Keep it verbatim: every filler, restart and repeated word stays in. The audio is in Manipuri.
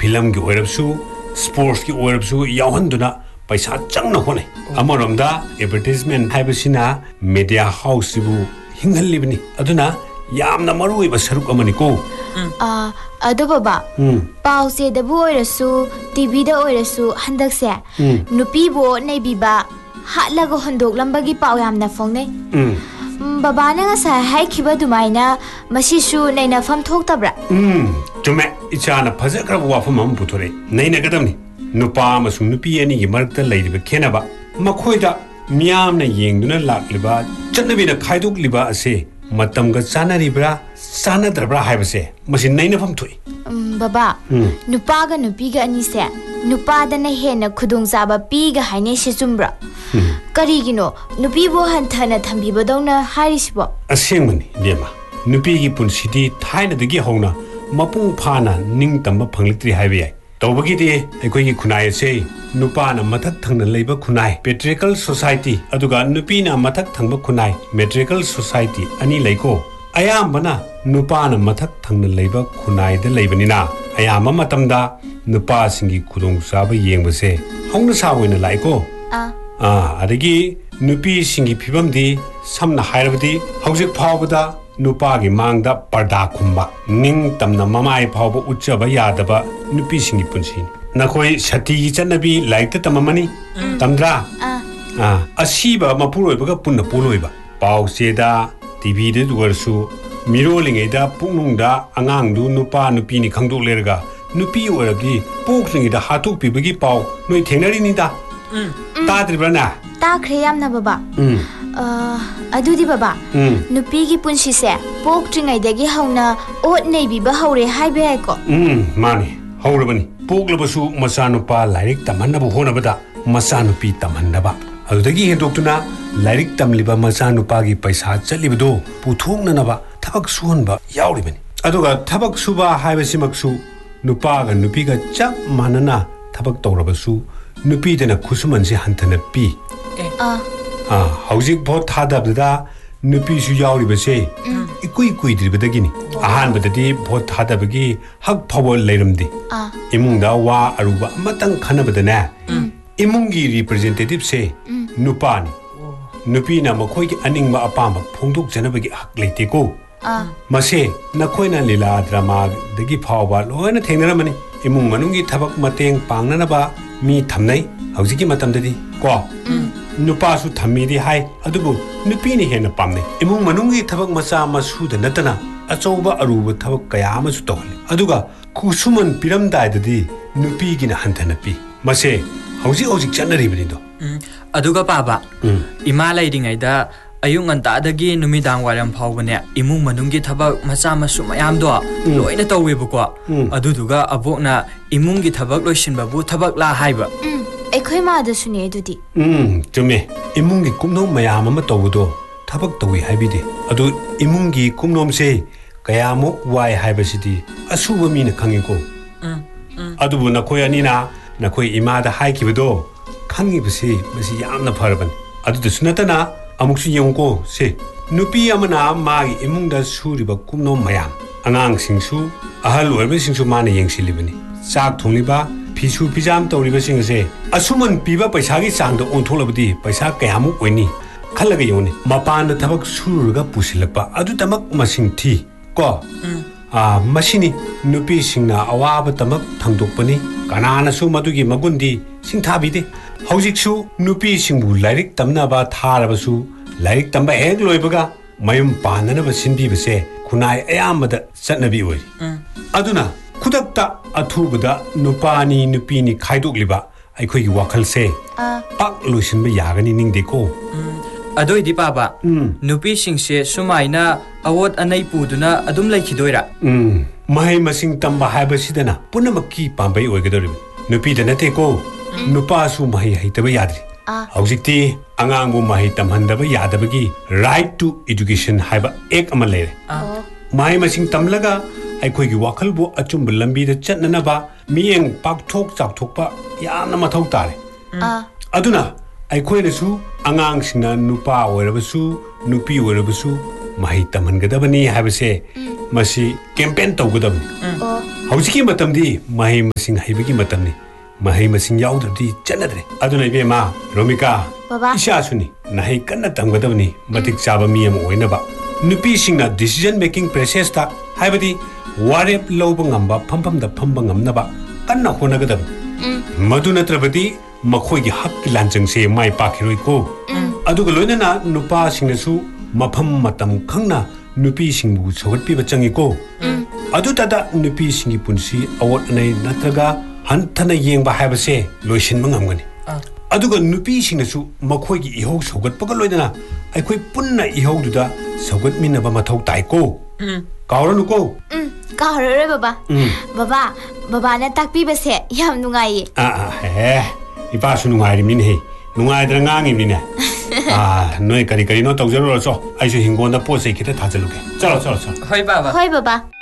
film ki oirabsu sports ki oirabsu yahanduna paisa changna hone amaramda advertisement haibasina media house bu hingalibni aduna yamna maruiba saruk amani ko ah ado baba pause da bu oirasu tv da oirasu handak se nupi bo nei biba hatlago handok lambagi paw yamna fongne baba na nga sa hai khiba dumaina masisu nei na fam thok tabra um jume ichana phazakra wafam am puthore nei na gadamni nupa amasung nupi ani gi marakta leidiba khenaba makhoida miyamna yengduna lakliba chatnabina khaidok liba ase matamga chanaribra chanadrabra haibase masin nei na fam thoi baba nupa ga nupi ga ani se nupa da na hena khudong saba pi ga haine se chumbra karigino nupi bo hanthana thambi badona harisbo asengmani bema nupi gi punsidi thaina dagi hona mapung phana ningtamba phanglikri haibe yai tawbagi de ekoi gi khunai ase nupa na mathak thangna leiba khunai patriarchal society aduga nupi na mathak thangba khunai matriarchal society ani leiko ayambana nupa na mathak thangna leiba khunai da leibanina ayama matamda nupa singi khudong saba yengbase hongna sawoina laiko a ah adagi nupi singi phibamdi samna hairabadi hojik phawbada nupa gi mangda parda khumba ning tamna mamai phawba uchaba yadaba nupi singi punsi nakhoi sati gi chanabi like tamamani tamdra ah asiba mapuroibaga punna poloiba paw seda tv de duarsu mirolingai da pungnungda angang du nupa nupi ni khangdok lerga nupi orabdi poksingi da hatuk pibagi paw noi thengnari ni da tadribrana ta khreyam na baba uh adudi baba nupi gi punsi se pok tringai dagi hauna ot nei bi ba haure haibe ai ko um mani haurabani poklebasu masanupa lairik tamanna bu honabada masanupi tamanna adudagi hendoktuna lairik tamliba masanupa gi paisa chalibdo puthongna naba thabak suhonba yauribani aduga thabak suba haibasimaksu nupa ga nupi ga chap manana thabak tawrabasu nupi dena khusumansi hantana pi ah ah hojik bhot thadabda nupi su yauribase ikui kui dribadagini ahan badadi bhot thadabagi hak phawol leiramdi ah imungda wa aruba amatang khanabadana imungi representative se nupani nupi na makhoi ki aningma apamba phongdok janabagi hak leite ko ah mase nakhoina lila drama dagi phawba loina thengnaramani imung manungi thabak mateng pangnanaba mi thamnai hojiki matamdadi ko nupa su thamidi hai adubu nupi ni hena pamne imung manungi thabak macha masu da natana achouba aruba thabak kaya amasu tawli aduga kusuman piramdai dadi nupi gina hanthana pi mase hojik hojik chanari banido aduga baba imalai dingai da ayung anta adagi numidang waram phawbane imung manungi thabak macha masu mayam do loina tawwebuko aduduga abokna imungi thabak loisinba bu thabak la haiba ekhoi ma da suni adudi um chume imungi kumnom mayam ama tawdo thabak tawi haibide adu imungi kumnom se kayamo wai haibasidi asuba mina khangiko adubu nakhoi anina nakhoi imada haikibdo khangibase masi yamna pharaban adu sunatana amuksu yongko se nupi amana magi imungda suriba kumnom mayam angang singsu ahal oibe singsu mana yengsilibani chak thongliba phisu pijam tawriba singse asuman piba paisa gi changda ontholabdi paisa kayamu oini khalaga yone mapan thabak suruga pusilakpa adu tamak masing thi ko a masini nupi singna awaba tamak thangdokpani kanana su madugi magundi singthabide hojiksu nupi singbu lairik tamnaba tharabasu lairik tamba hek loibaga mayum pananaba sinbibase khunai ayamada chatnabi oi aduna khudakta athubada nupani nupini khaidokliba aikoi gi wakhalse pak loisinba yagani ningdeko adoi di baba nupi singse sumaina awot anai puduna adum laikhidoira um mahai masing tamba haibasidana punamaki pambai oigadori nupi da nateko nupa su mahai haitaba yadri hojikti angang bu mahai tamhandaba yadabagi right to education haiba ek amalere mahai masing tamlaga aikoi gi wakhal bu achumba lambi da chatnanaba miyeng pakthok chakthokpa yamna mathau tare aduna aikoi na su angang singna nupa oirabasu nupi oirabasu mahai tamhangadabani haibase masi campaign tawgadabni ꯍꯧꯖꯤꯛꯀꯤ ꯃꯇꯝꯗꯤ ꯃꯍꯩ ꯃꯁꯤꯡ ꯍꯩꯕꯒꯤ ꯃꯇꯝꯅꯤ ꯃꯍꯩ ꯃꯁꯤꯡ ꯌꯥꯎꯗ꯭ꯔꯗꯤ ꯆꯠꯅꯗ꯭ꯔꯦ ꯑꯗꯨꯅ ꯏꯕꯦꯝꯃ ꯔꯣꯃꯤꯀꯥ ꯏꯆꯥꯁꯨꯅꯤ ꯅꯍꯩ ꯀꯟꯅ ꯇꯝꯒꯗꯕꯅꯤ ꯃꯇꯤꯛ ꯆꯥꯕ ꯃꯤ ꯑꯃ ꯑꯣꯏꯅꯕ ꯅꯨꯄꯤꯁꯤꯡꯅ ꯗꯤꯁꯤꯖꯟ ꯃꯦꯀꯤꯡ ꯄ꯭ꯔꯣꯁꯦꯁꯇ ꯍꯥꯏꯕꯗꯤ ꯋꯥꯔꯦꯞ ꯂꯧꯕ ꯉꯝꯕ ꯐꯝꯐꯝꯗ ꯐꯝꯕ ꯉꯝꯅꯕ ꯀꯟꯅ ꯍꯣꯠꯅꯒꯗꯕꯅꯤ ꯃꯗꯨ ꯅꯠꯇ꯭ꯔꯕꯗꯤ ꯃꯈꯣꯏꯒꯤ ꯍꯛꯀꯤ ꯂꯥꯟꯖꯪꯁꯦ ꯃꯥꯏ ꯄꯥꯛꯈꯤꯔꯣꯏꯀꯣ ꯑꯗꯨꯒ ꯂꯣꯏꯅꯅ ꯅꯨꯄꯥꯁꯤꯡꯅꯁꯨ ꯃꯐꯝ ꯃꯇꯝ ꯈꯪꯅ ꯅꯨꯄꯤꯁꯤꯡꯕꯨ ꯁꯧꯒꯠꯄꯤꯕ ꯆꯪꯉꯤꯀꯣ ꯑꯗꯨꯇꯗ ꯅꯨꯄꯤꯁꯤꯡꯒꯤ ꯄꯨꯟꯁꯤ ꯑꯋꯣꯠ ꯑꯅꯩ ꯅꯠꯇ꯭ꯔꯒ ꯍꯟꯊꯅ ꯌꯦꯡꯕ ꯍꯥꯏꯕꯁꯦ ꯂꯣꯏꯁꯤꯟꯕ ꯉꯝꯒꯅꯤ ꯑꯗꯨꯒ ꯅꯨꯄꯤꯁꯤꯡꯅꯁꯨ ꯃꯈꯣꯏꯒꯤ ꯏꯍꯧ ꯁꯧꯒꯠꯄꯒ ꯂꯣꯏꯅꯅ ꯑꯩꯈꯣꯏ ꯄꯨꯟꯅ ꯏꯍꯧꯗꯨꯗ ꯁꯧꯒꯠꯃꯤꯟꯅꯕ ꯃꯊꯧ ꯇꯥꯏꯀꯣ ꯀꯥꯎꯔꯅꯨꯀꯣ ꯀꯥꯎꯔꯔꯣꯏ ꯕꯕꯥ ꯕꯕꯥ ꯕꯕꯥꯅ ꯇꯥꯛꯄꯤꯕꯁꯦ ꯌꯥꯝ ꯅꯨꯡꯉꯥꯏꯌꯦ ꯑꯥ ꯑꯥ ꯍꯦ ꯏꯄꯥꯁꯨ ꯅꯨꯡꯉꯥꯏꯔꯤꯕꯅꯤꯅꯦꯍꯦ ꯅꯨꯡꯉꯥꯏꯗꯅ ꯉꯥꯡꯉꯤꯕꯅꯤꯅꯦ Ah, noi kari kari no tawjaro so. Aisu hingonda po sei kita thajaloge. Chalo chalo chalo. Hoi baba. Hoi baba.